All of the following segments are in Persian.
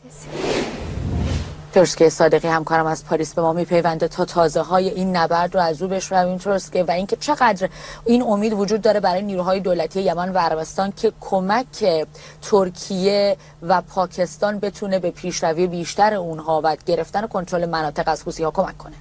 ترسکه صادقی همکارم از پاریس به ما میپیونده تا تازه های این نبرد رو از او بشنویم ترسکه، و اینکه چقدر این امید وجود داره برای نیروهای دولتی یمن و عربستان که کمک ترکیه و پاکستان بتونه به پیشروی بیشتر اونها و گرفتن کنترل مناطق از حوثی‌ها کمک کنه.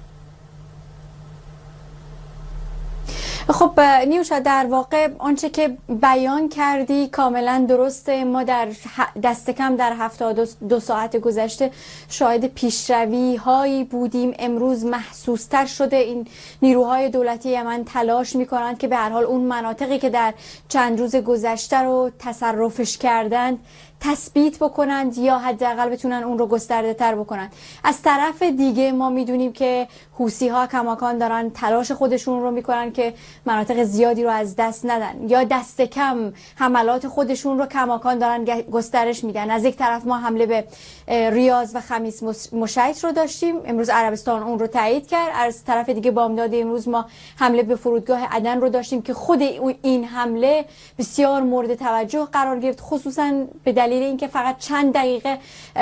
خب نیوشا، در واقع آنچه که بیان کردی کاملا درسته. ما در دست کم در 72 ساعت گذشته شاهد پیشروی هایی بودیم. امروز محسوس تر شده. این نیروهای دولتی یمن تلاش میکنند که به هر حال اون مناطقی که در چند روز گذشته رو تصرفش کردند تثبیت بکنند یا حداقل بتونن اون رو گسترده تر بکنند. از طرف دیگه ما میدونیم که حوثی ها کماکان دارن تلاش خودشون رو میکنن که مناطق زیادی رو از دست ندن یا دست کم حملات خودشون رو کماکان دارن گسترش میدن. از یک طرف ما حمله به ریاض و خمیس مشیط رو داشتیم، امروز عربستان اون رو تایید کرد. از طرف دیگه بامداد امروز ما حمله به فرودگاه عدن رو داشتیم که خود این حمله بسیار مورد توجه قرار گرفت، خصوصا به دلیل اینکه فقط چند دقیقه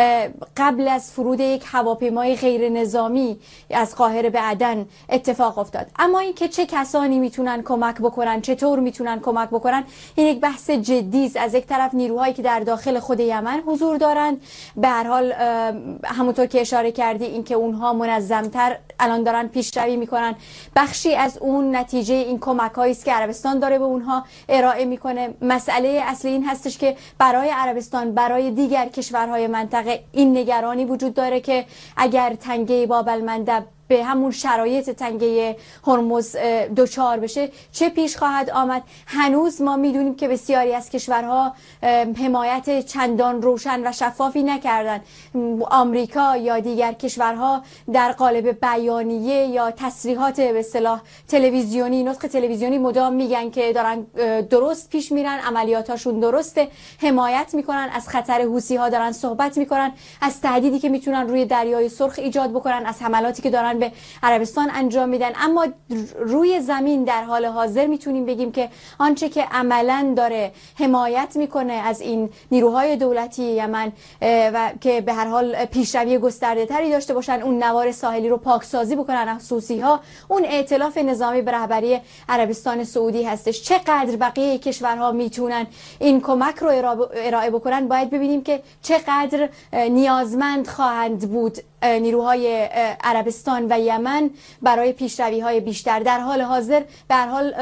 قبل از فرود یک هواپیمای غیر نظامی از قاهره به عدن اتفاق افتاد. اما اینکه چه کسانی میتونن کمک بکنن، چطور میتونن کمک بکنن، این یک بحث جدی است. از یک طرف نیروهایی که در داخل خود یمن حضور دارند، به هر حال همونطور که اشاره کردی اینکه اونها منظمتر الان دارن پیشروی میکنن. بخشی از اون نتیجه این کمک‌هایی است که عربستان داره به اونها ارائه میکنه. مسئله اصلی این هستش که برای عربستان، برای دیگر کشورهای منطقه این نگرانی وجود داره که اگر تنگه باب المندب به همون شرایط تنگه هرمز دوچار بشه چه پیش خواهد آمد. هنوز ما میدونیم که بسیاری از کشورها حمایت چندان روشن و شفافی نکردن. آمریکا یا دیگر کشورها در قالب بیانیه یا تصریحات به اصطلاح تلویزیونی، نطق تلویزیونی مدام میگن که دارن درست پیش میرن، عملیاتاشون درسته، حمایت میکنن از خطر حوثی ها، دارن صحبت میکنن از تهدیدی که میتونن روی دریای سرخ ایجاد بکنن، از حملاتی که دارن به عربستان انجام میدن. اما روی زمین در حال حاضر میتونیم بگیم که آنچه که عملاً داره حمایت میکنه از این نیروهای دولتی یمن و که به هر حال پیشروی گسترده تری داشته باشن، اون نوار ساحلی رو پاکسازی بکنن از حوثی‌ها، اون ائتلاف نظامی به رهبری عربستان سعودی هستش. چقدر بقیه کشورها میتونن این کمک رو ارائه بکنن باید ببینیم که چقدر نیازمند خواهند بود نیروهای عربستان و یمن برای پیشروی‌های بیشتر. در حال حاضر به هر حال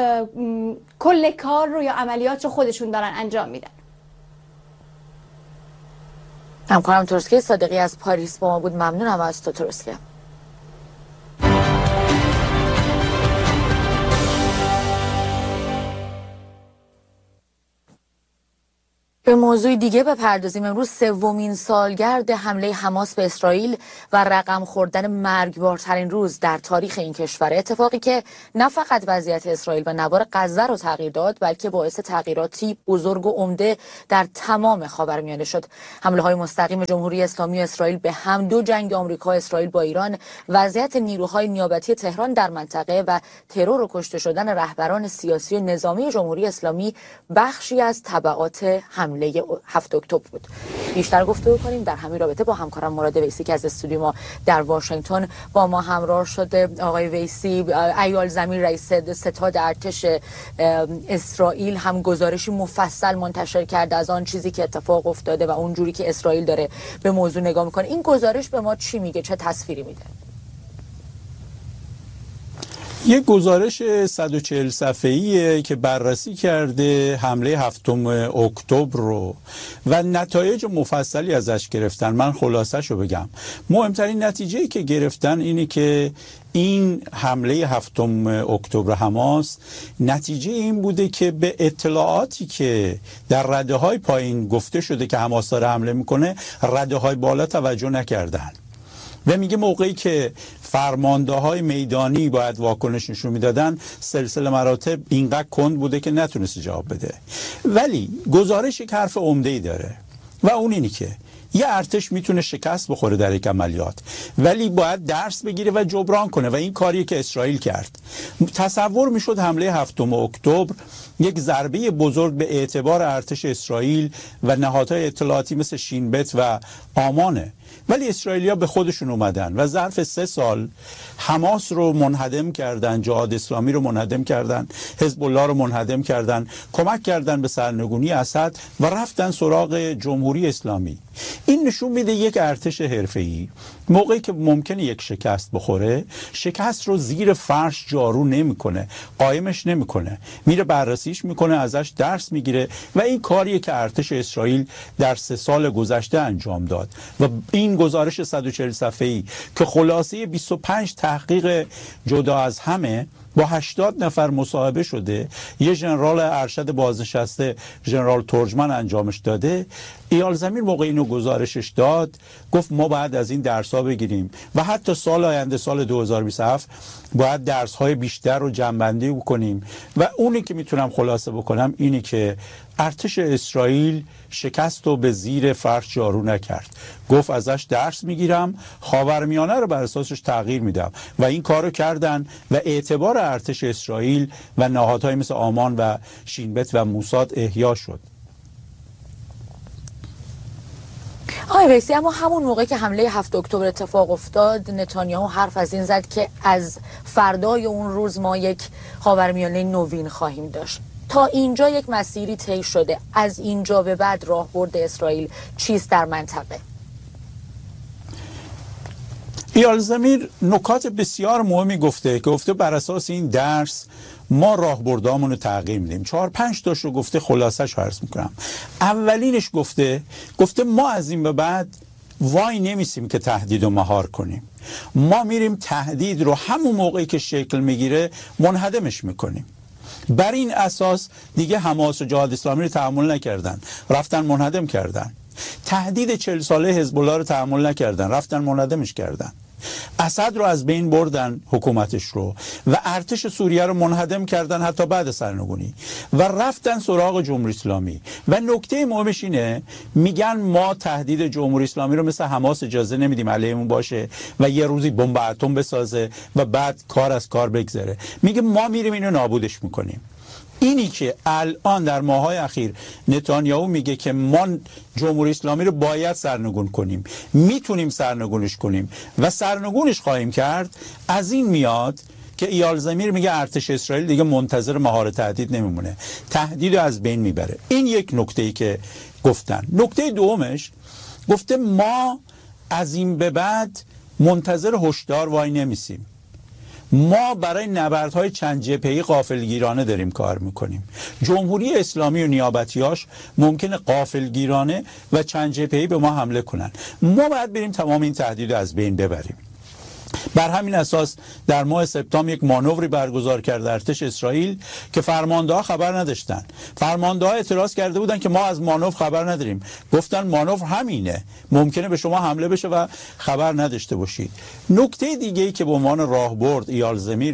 کل کار رو یا عملیات رو خودشون دارن انجام میدن. همکارم ترسکه صادقی از پاریس با ما بود. ممنونم از تو ترسکه. به موضوع دیگه بپردازیم. امروز سومین سالگرد حمله حماس به اسرائیل و رقم خوردن مرگبارترین روز در تاریخ این کشور، اتفاقی که نه فقط وضعیت اسرائیل و نوار غزه رو تغییر داد بلکه باعث تغییراتی بزرگ و عمده در تمام خاورمیانه شد. حمله های مستقیم جمهوری اسلامی و اسرائیل به هم، دو جنگ آمریکا و اسرائیل با ایران، وضعیت نیروهای نیابتی تهران در منطقه و ترور و کشته شدن رهبران سیاسی و نظامی جمهوری اسلامی بخشی از تبعات حمله 7 اکتبر بود. بیشتر گفتگو کنیم در همین رابطه با همکارم مراد ویسی که از استودیو ما در واشنگتن با ما همراه شده. آقای ویسی، ایال زمین رئیس ستاد ارتش اسرائیل هم گزارشی مفصل منتشر کرده از آن چیزی که اتفاق افتاده و اون جوری که اسرائیل داره به موضوع نگاه میکنه. این گزارش به ما چی میگه؟ چه تصویری میده؟ یک گزارش 140 صفحه‌ایه که بررسی کرده حمله 7 اکتبر رو و نتایج مفصلی ازش گرفتن. من خلاصه‌شو بگم. مهمترین نتیجه‌ای که گرفتن اینه که این حمله 7 اکتبر حماس نتیجه این بوده که به اطلاعاتی که در رده‌های پایین گفته شده که حماس داره حمله میکنه، رده‌های بالا توجه نکردن. و میگه موقعی که فرمانده‌های میدانی باید واکنش نشون میدادن، سلسله مراتب اینقدر کند بوده که نتونست جواب بده. ولی گزارش یک حرف عمده‌ای داره و اون اینی که یه ارتش میتونه شکست بخوره در یک عملیات، ولی باید درس بگیره و جبران کنه و این کاری که اسرائیل کرد. تصور میشد حمله 7 اکتبر یک ضربه بزرگ به اعتبار ارتش اسرائیل و نهادهای اطلاعاتی مثل شین بت و آمانه. ولی اسرائیلیا به خودشون اومدن و ظرف 3 سال حماس رو منهدم کردن، جهاد اسلامی رو منهدم کردن، حزب الله رو منهدم کردن، کمک کردن به سرنگونی اسد و رفتن سراغ جمهوری اسلامی. این نشون میده یک ارتش حرفه‌ای موقعی که ممکنه یک شکست بخوره، شکست رو زیر فرش جارو نمیکنه، قایمش نمیکنه، میره بررسیش میکنه، ازش درس میگیره و این کاریه که ارتش اسرائیل در 3 سال گذشته انجام داد. و این گزارش 140 صفحه‌ای که خلاصه 25 تحقیق جدا از همه با 80 نفر مصاحبه شده، یه ژنرال ارشد بازنشسته ژنرال ترجمن انجامش داده. ایال زمین موقع اینو گزارشش داد گفت ما باید از این درس‌ها بگیریم و حتی سال آینده سال 2027 باید درس‌های بیشتر رو جمع‌بندی بکنیم. و اونی که میتونم خلاصه بکنم اینی که ارتش اسرائیل شکست رو به زیر فرش جارو نکرد، گفت ازش درس میگیرم، خاورمیانه رو بر اساسش تغییر میدم و این کارو کردن و اعتبار ارتش اسرائیل و نهادهای مثل آمان و شین بت و موساد احیا شد. آقای رئیسی، اما همون موقع که حمله 7 اکتبر اتفاق افتاد، نتانیاهو حرف از این زد که از فردای اون روز ما یک خاورمیانه نوین خواهیم داشت. تا اینجا یک مسیری طی شده، از اینجا به بعد راهبرد اسرائیل چیست در منطقه؟ ایال زمین نکات بسیار مهمی گفته بر اساس این درس ما راهبردامون رو تغییر میدیم. 4-5 تاش رو گفته، خلاصش عرض میکنم. اولینش گفته ما از این به بعد وای نمیسیم که تهدید رو مهار کنیم، ما میریم تهدید رو همون موقعی که شکل میگیره منهدمش میکنیم. بر این اساس دیگه حماس و جهاد اسلامی رو تحمل نکردن، رفتن منهدم کردن. تهدید 40 ساله حزب الله رو تحمل نکردن، رفتن منهدمش کردن. اسد رو از بین بردن، حکومتش رو، و ارتش سوریه رو منهدم کردن حتی بعد سرنگونی، و رفتن سراغ جمهوری اسلامی. و نکته مهمش اینه میگن ما تهدید جمهوری اسلامی رو مثل حماس اجازه نمیدیم علیمون باشه و یه روزی بمب اتم بسازه و بعد کار از کار بگذره. میگه ما میریم اینو نابودش میکنیم. اینی که الان در ماه‌های اخیر نتانیاهو میگه که ما جمهوری اسلامی رو باید سرنگون کنیم، میتونیم سرنگونش کنیم و سرنگونش خواهیم کرد، از این میاد که ایال زمین میگه ارتش اسرائیل دیگه منتظر مهار تهدید نمیمونه، تهدید رو از بین میبره. این یک نکته‌ای که گفتن. نکته دومش گفته ما از این به بعد منتظر هشدار وای نمیسیم، ما برای نبردهای چند جبهه‌ای غافلگیرانه داریم کار میکنیم. جمهوری اسلامی و نیابتیاش ممکنه غافلگیرانه و چند جبهه‌ای به ما حمله کنن، ما باید بریم تمام این تهدید از بین ببریم. بر همین اساس در ماه سپتامبر یک مانوری برگزار کرد ارتش اسرائیل که فرمانده‌ها خبر نداشتن. فرمانده‌ها اعتراض کرده بودن که ما از مانور خبر نداریم. گفتن مانور همینه، ممکنه به شما حمله بشه و خبر نداشته باشید. نکته دیگه‌ای که به عنوان راهبرد ایال زمیر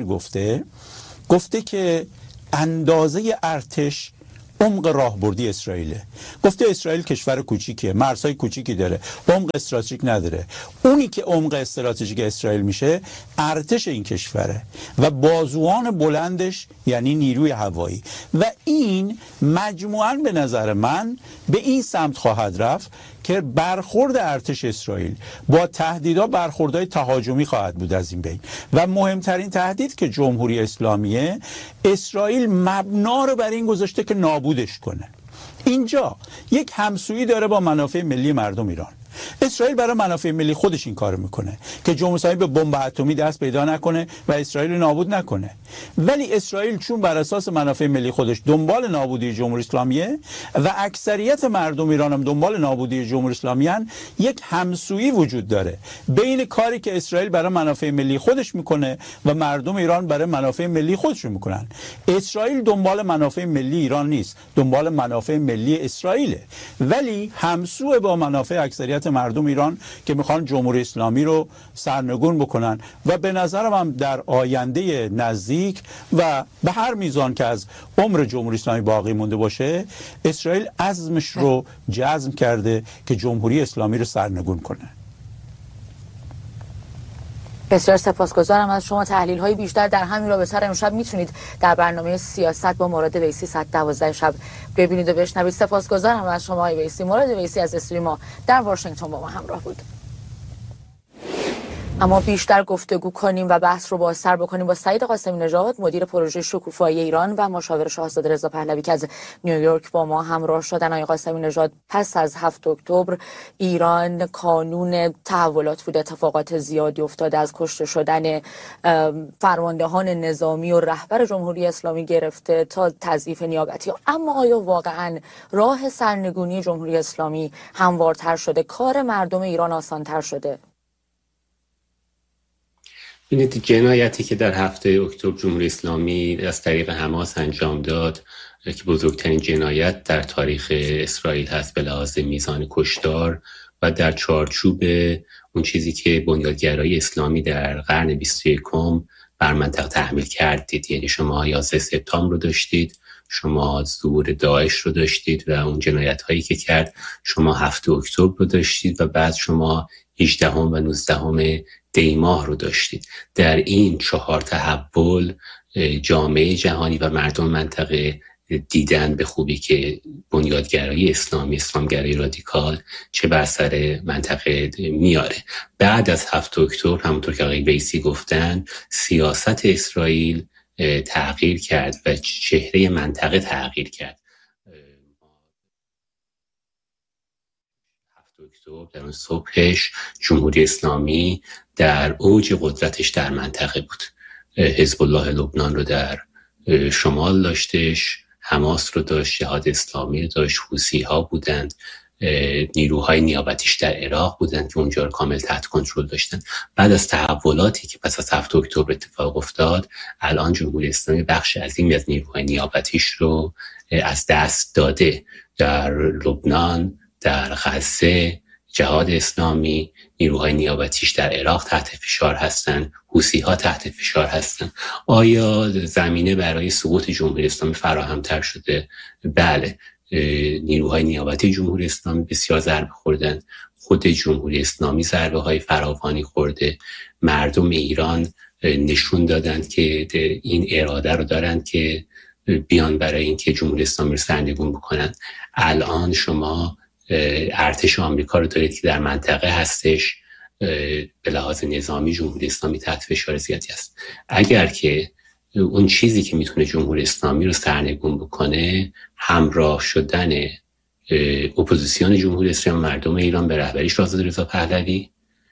گفته که اندازه ارتش عمق راهبردی اسرائیله. گفته اسرائیل کشور کوچیکیه، مرزهای کوچیکی داره، عمق استراتژیک نداره. اونی که عمق استراتژیک اسرائیل میشه ارتش این کشوره و بازوان بلندش یعنی نیروی هوایی. و این مجموعاً به نظر من به این سمت خواهد رفت که برخورد ارتش اسرائیل با تهدیدها برخوردهای تهاجمی خواهد بود از این بین. و مهمترین تهدید که جمهوری اسلامیه، اسرائیل مبنا رو بر این گذاشته که نابودش کنه. اینجا یک همسویی داره با منافع ملی مردم ایران. اسرائیل برای منافع ملی خودش این کارو میکنه که جمهوری اسلامی به بمب اتمی دست پیدا نکنه و اسرائیل نابود نکنه. ولی اسرائیل چون بر اساس منافع ملی خودش دنبال نابودی جمهوری اسلامیه و اکثریت مردم ایران هم دنبال نابودی جمهوری اسلامی هن، یک همسویی وجود داره بین کاری که اسرائیل برای منافع ملی خودش میکنه و مردم ایران برای منافع ملی خودشون میکنن. اسرائیل دنبال منافع ملی ایران نیست، دنبال منافع ملی اسرائیله، ولی همسو با منافع اکثریت مردم ایران که میخوان جمهوری اسلامی رو سرنگون بکنن. و به نظرم هم در آینده نزدیک و به هر میزان که از عمر جمهوری اسلامی باقی مونده باشه، اسرائیل عزمش رو جزم کرده که جمهوری اسلامی رو سرنگون کنه. بسیار سپاسگزارم از شما. تحلیل های بیشتر در همین رابطه امشب میتونید در برنامه سیاست با مراد ویسی ساعت 12 شب ببینید و بشنوید. سپاسگزارم از شما آقای ویسی. مراد ویسی از استودیوی ما در واشنگتن با ما همراه بود. اما بیشتر گفتگو کنیم و بحث رو بازتر بکنیم با سعید قاسمی نژاد، مدیر پروژه شکوفایی ایران و مشاور شاهزاده رضا پهلوی که از نیویورک با ما همراه شدن. آقای قاسمی نژاد، پس از 7 اکتبر ایران کانون تحولات بود، اتفاقات زیادی افتاده، از کشته شدن فرماندهان نظامی و رهبر جمهوری اسلامی گرفته تا تضعیف نیابتی. اما آیا واقعا راه سرنگونی جمهوری اسلامی هموارتر شده؟ کار مردم ایران آسانتر شده؟ ببینید، جنایتی که در 7 اکتبر جمهوری اسلامی از طریق حماس انجام داد که بزرگترین جنایت در تاریخ اسرائیل هست به لحاظ میزان کشتار و در چارچوب اون چیزی که بنیادگرای اسلامی در قرن 21 بر منطقه تحمیل کردید. یعنی شما 11 سپتامبر رو داشتید، شما ظهور داعش رو داشتید و اون جنایت هایی که کرد، شما 7 اکتبر رو داشتید و بعد شما 18 و 19 دی ماه رو داشتید. در این 4 تحول جامعه جهانی و مردم منطقه دیدن به خوبی که بنیادگرایی اسلامی، اسلامگرایی رادیکال چه بر سر منطقه میاره. بعد از 7 اکتبر همونطور که آقای ویسی گفتن، سیاست اسرائیل تغییر کرد و چهره منطقه تغییر کرد. 7 اکتبر در اون صبحش جمهوری اسلامی در اوج قدرتش در منطقه بود. حزب الله لبنان رو در شمال داشتش، حماس رو داشت، جهاد اسلامی رو داشت، حوثی ها بودند، نیروهای نیابتیش در عراق بودند که اونجا رو کامل تحت کنترل داشتن. بعد از تحولاتی که پس از 7 اکتبر اتفاق افتاد، الان جمهوری اسلامی بخش عظیمی از نیروهای نیابتیش رو از دست داده. در لبنان، در غزه، جهاد اسلامی، نیروهای نیابتیش در عراق تحت فشار هستند، حوثی ها تحت فشار هستند. آیا زمینه برای سقوط جمهوری اسلامی فراهم‌تر شده؟ بله. نیروهای نیابتی جمهوری اسلامی بسیار ضربه خوردن، خود جمهوری اسلامی ضربه های فراوانی خورده. مردم ایران نشون دادند که این اراده رو دارند که بیان برای اینکه جمهوری اسلامی رو سرنگون بکنن. الان شما ارتش آمریکا رو دارید که در منطقه هستش، به لحاظ نظامی جمهوری اسلامی تحت فشار زیادی است. اگر که اون چیزی که میتونه جمهوری اسلامی رو سرنگون بکنه همراه شدن اپوزیسیون جمهوری اسلامی، مردم ایران به رهبری شاهزاده رضا پهلوی،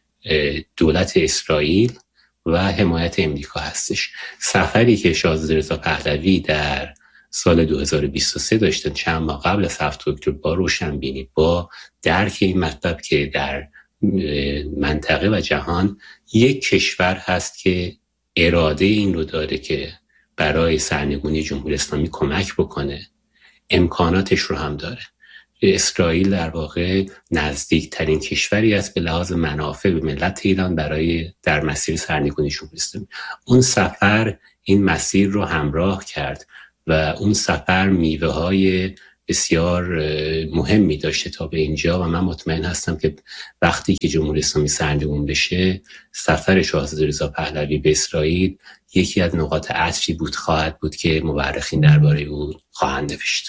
دولت اسرائیل و حمایت امریکا هستش. سفری که شاهزاده رضا پهلوی در سال 2023 داشتن، چند ماه قبل از 7 اکتبر، با روشنبینی، با درک این مطلب که در منطقه و جهان یک کشور هست که اراده این رو داره که برای سرنگونی جمهوری اسلامی کمک بکنه، امکاناتش رو هم داره. اسرائیل در واقع نزدیکترین کشوری است به لحاظ منافع به ملت ایران برای در مسیر سرنگونی جمهوری اسلامی. اون سفر این مسیر رو همراه کرد و اون سفر میوه های بسیار مهمی داشته تا به اینجا و من مطمئن هستم که وقتی که جمهوری اسلامی سرنگون بشه، سفر شاهزاده رضا پهلوی به اسرائیل یکی از نقاط عطفی خواهد بود که مورخین درباره او خواهند نوشت.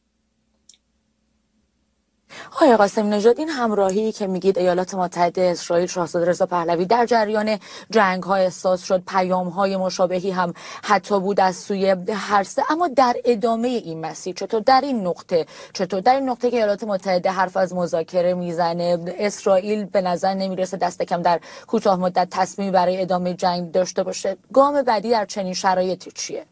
آقای قاسمی نژاد، این همراهی که میگید ایالات متحده، اسرائیل، شاهزاده رضا پهلوی در جریان جنگ‌ها احساس شد، پیام‌های مشابهی هم حتی بود از سوی هر سه، اما در ادامه این مسیر چطور در این نقطه که ایالات متحده حرف از مذاکره میزنه، اسرائیل به نظر نمیرسه دست کم در کوتاه مدت تصمیمی برای ادامه جنگ داشته باشه. گام بعدی در چنین شرایطی چیه؟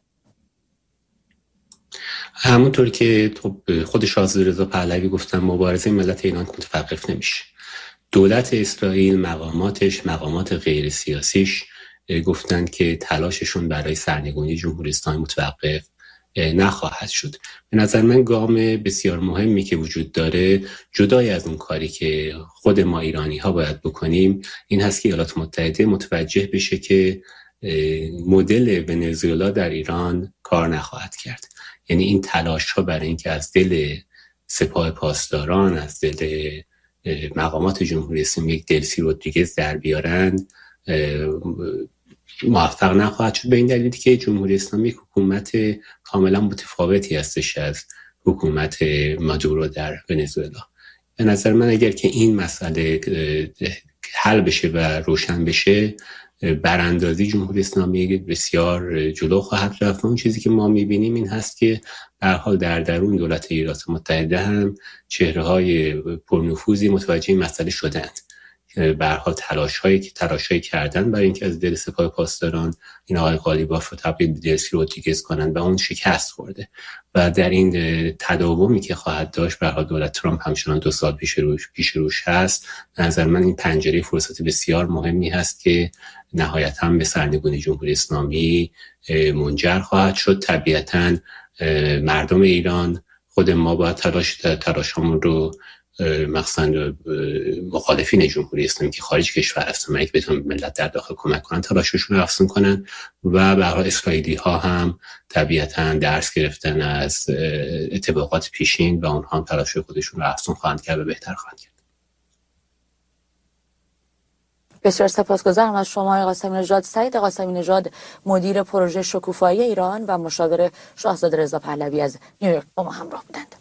همونطور که خود شاهزاده رضا پهلوی گفتن، مبارزه ملت ایران متوقف نمیشه. دولت اسرائیل، مقامات غیر سیاسیش گفتند که تلاششون برای سرنگونی جمهوری اسلامی متوقف نخواهد شد. به نظر من گام بسیار مهمی که وجود داره، جدای از اون کاری که خود ما ایرانی ها باید بکنیم، این هست که ایالات متحده متوجه بشه که مدل ونزوئلا در ایران کار نخواهد کرد. یعنی این تلاش ها برای اینکه از دل سپاه پاسداران، از دل مقامات جمهوری اسلامی یک دلسی رودریگز در بیارند، موفق نخواهد شد، به این دلیلی که جمهوری اسلامی حکومت کاملا متفاوتی هستش از حکومت مادورو در ونزوئلا. به نظر من اگر که این مسئله حل بشه و روشن بشه، براندازی جمهوری اسلامی بسیار جلو خواهد رفت. اون چیزی که ما میبینیم این هست که به هر حال در درون دولت ایالات متحده هم چهره‌های پرنفوذی متوجه این مسئله شدند. به هر حال تلاش‌هایی کردن برای اینکه از دل سپاه پاسداران این آقای قالیباف رو تبدیل به دلسی رودریگز کنن و اون شکست خورده و در این تداومی که خواهد داشت به هر حال دولت ترامپ همچنان 2 سال پیش روش هست. به نظر من این پنجره فرصت بسیار مهمی هست که نهایتاً به سرنگونی جمهوری اسلامی منجر خواهد شد. طبیعتاً مردم ایران، خود ما باید تلاشمون رو مخصوصا مخالفین جمهوری اسلامی که خارج کشور هستن اگه بتونن ملت در داخل کمک کنن تلاششون رو افزون کنن و به هر حال اسرائیلی ها هم طبیعتاً درس گرفتن از اتفاقات پیشین و اونها هم تلاش خودشون رو افزون خواهند کرد و بهتر خواهند کرد. بسیار سپاسگزارم از شما آقای قاسمی نژاد. سعید قاسمی نژاد، مدیر پروژه شکوفایی ایران و مشاور شاهزاده رضا پهلوی از نیویورک با ما همراه بودند.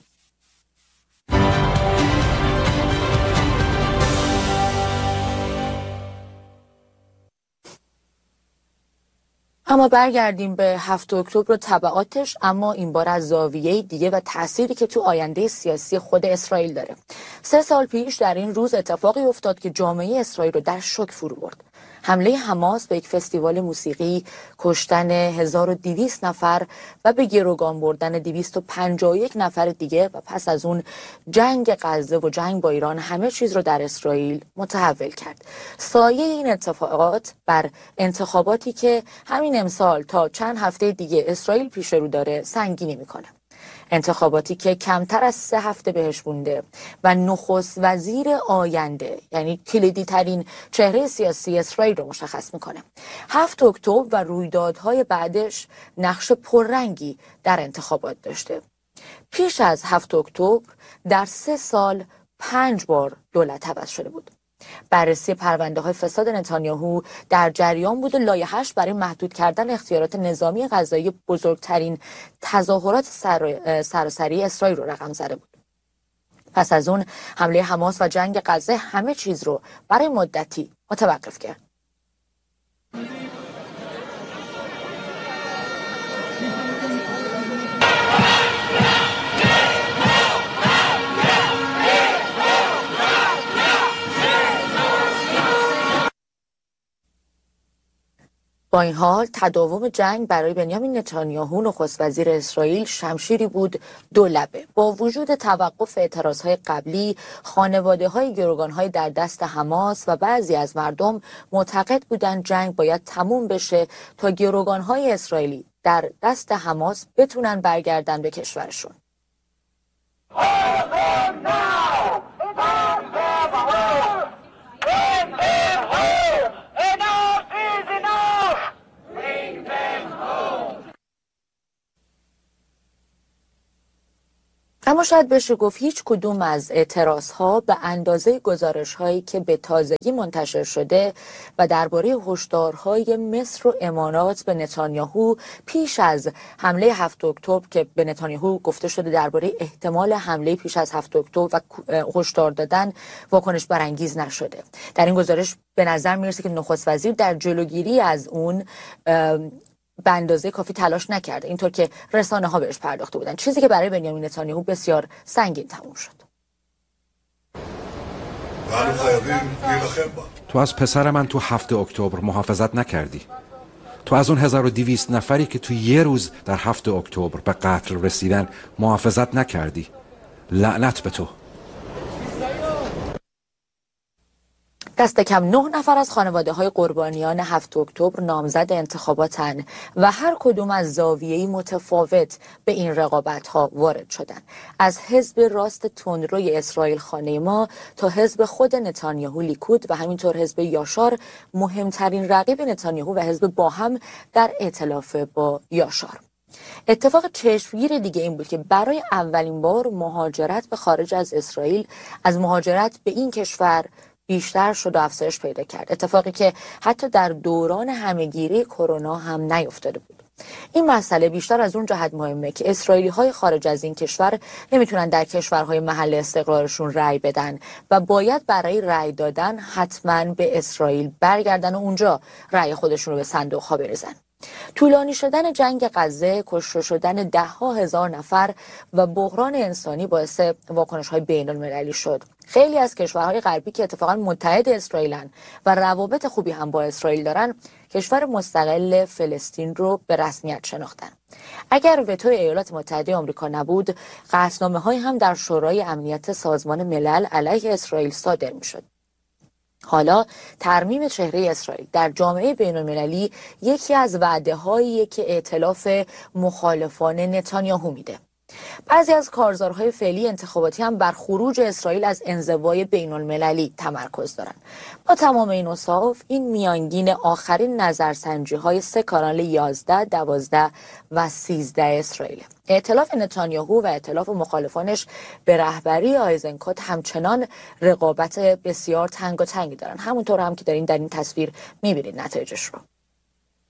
اما برگردیم به 7 اکتبر و تبعاتش، اما این بار از زاویه دیگه و تأثیری که تو آینده سیاسی خود اسرائیل داره. 3 سال پیش در این روز اتفاقی افتاد که جامعه اسرائیل رو در شوک فرو برد. حمله حماس به یک فستیوال موسیقی، کشتن 1200 نفر و به گروگان بردن 251 نفر دیگه و پس از اون جنگ غزه و جنگ با ایران همه چیز رو در اسرائیل متحول کرد. سایه این اتفاقات بر انتخاباتی که همین امسال تا چند هفته دیگه اسرائیل پیش رو داره سنگینی میکنه. انتخاباتی که کمتر از 3 هفته بهش مونده و نخست وزیر آینده، یعنی کلیدی ترین چهره سیاسی اسرائیل رو مشخص میکنه. 7 اکتبر و رویدادهای بعدش نقش پررنگی در انتخابات داشته. پیش از 7 اکتبر در 3 سال 5 بار دولت عوض شده بود. بررسی پرونده های فساد نتانیاهو در جریان بود و لایحه‌اش برای محدود کردن اختیارات نظامی قضایی بزرگترین تظاهرات سراسری اسرائیل رو رقم زده بود. پس از اون حمله حماس و جنگ غزه همه چیز رو برای مدتی متوقف کرد. با این حال تداوم جنگ برای بنیامین نتانیاهو نخست وزیر اسرائیل شمشیری بود دو لبه. با وجود توقف اعتراضهای قبلی، خانواده‌های گروگان‌های در دست حماس و بعضی از مردم معتقد بودند جنگ باید تموم بشه تا گروگان‌های اسرائیلی در دست حماس بتونن برگردن به کشورشون. اما شاید بشه گفت هیچ کدوم از اعتراضها به اندازه گزارش‌هایی که به تازگی منتشر شده و درباره هشدارهای مصر و امارات به نتانیاهو پیش از حمله 7 اکتبر که به نتانیاهو گفته شده درباره احتمال حمله پیش از 7 اکتبر و هشدار دادن واکنش برانگیز نشده. در این گزارش به نظر میرسه که نخست وزیر در جلوگیری از اون به اندازه کافی تلاش نکرده، اینطور که رسانه ها بهش پرداخته بودن، چیزی که برای بنیامین نتانیاهو بسیار سنگین تموم شد. تو از پسر من تو 7 اکتبر محافظت نکردی. تو از اون 1200 نفری که تو یه روز در 7 اکتبر به قتل رسیدن محافظت نکردی. لعنت به تو. دست کم 9 نفر از خانواده‌های قربانیان 7 اکتبر نامزد انتخاباتن و هر کدوم از زاویه‌ای متفاوت به این رقابت‌ها وارد شدن. از حزب راست تندروی اسرائیل خانه ما تا حزب خود نتانیاهو لیکود و همینطور حزب یاشار، مهمترین رقیب نتانیاهو و حزب با هم در ائتلاف با یاشار. اتفاق چشمگیر دیگه این بود که برای اولین بار مهاجرت به خارج از اسرائیل از مهاجرت به این کشور بیشتر شد و افزایش پیدا کرد، اتفاقی که حتی در دوران همهگیری کرونا هم نیفتاده بود. این مسئله بیشتر از اون جهت مهمه که اسرائیلی‌های خارج از این کشور نمیتونن در کشورهای محل استقرارشون رأی بدن و باید برای رأی دادن حتما به اسرائیل برگردن و اونجا رأی خودشون رو به صندوق‌ها بریزن. طولانی شدن جنگ غزه، کشته شدن 10,000 نفر و بحران انسانی باعث واکنش‌های بین‌المللی شد. خیلی از کشورهای غربی که اتفاقا متحد اسرائیلن و روابط خوبی هم با اسرائیل دارن، کشور مستقل فلسطین رو به رسمیت شناختن. اگر وتوی ایالات متحده آمریکا نبود، قطعنامه‌هایی هم در شورای امنیت سازمان ملل علیه اسرائیل صادر می‌شد. حالا ترمیم چهره اسرائیل در جامعه بین‌المللی یکی از وعده‌هاییه که ائتلاف مخالفان نتانیاهو میده. بعضی از کارزارهای فعلی انتخاباتی هم بر خروج اسرائیل از انزوای بین‌المللی تمرکز دارن. با تمام این اوصاف، این میانگین آخرین نظرسنجی‌های 3 کانال 11، 12 و 13 اسرائیل. ائتلاف نتانیاهو و ائتلاف مخالفانش به رهبری آیزنکوت همچنان رقابت بسیار تنگاتنگی دارن، همونطور هم که دارین در این تصویر میبینید نتایجش رو.